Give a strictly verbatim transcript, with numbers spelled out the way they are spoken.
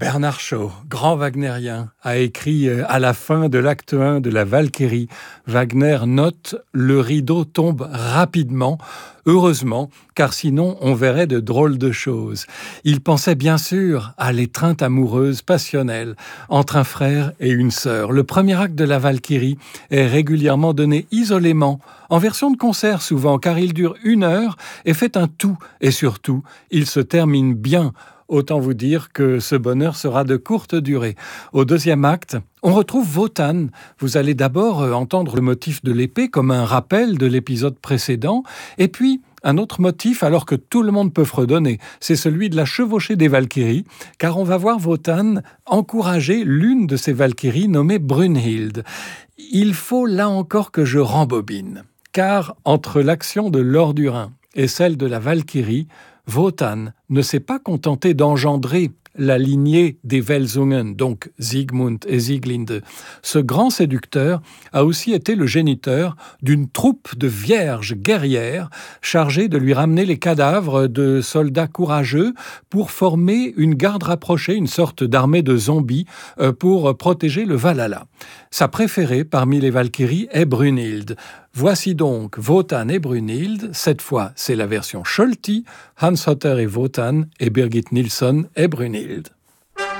Bernard Shaw, grand wagnérien, a écrit à la fin de l'acte un de la Valkyrie. Wagner note « Le rideau tombe rapidement ». Heureusement, car sinon on verrait de drôles de choses. Il pensait bien sûr à l'étreinte amoureuse passionnelle entre un frère et une sœur. Le premier acte de la Valkyrie est régulièrement donné isolément, en version de concert souvent, car il dure une heure et fait un tout. Et surtout, il se termine bien. Autant vous dire que ce bonheur sera de courte durée. Au deuxième acte, on retrouve Wotan. Vous allez d'abord entendre le motif de l'épée comme un rappel de l'épisode précédent, et puis un autre motif alors que tout le monde peut fredonner, c'est celui de la chevauchée des Valkyries, car on va voir Wotan encourager l'une de ces Valkyries nommée Brunhild. Il faut là encore que je rembobine, car entre l'action de Lordurin et celle de la Valkyrie, Wotan ne s'est pas contenté d'engendrer la lignée des Welsungen, donc Siegmund et Sieglinde. Ce grand séducteur a aussi été le géniteur d'une troupe de vierges guerrières chargées de lui ramener les cadavres de soldats courageux pour former une garde rapprochée, une sorte d'armée de zombies pour protéger le Valhalla. Sa préférée parmi les Valkyries est Brunhild. Voici donc Wotan et Brunhild. Cette fois, c'est la version Scholti, Hans Hotter et Wotan et Birgit Nilsson et Brunhild.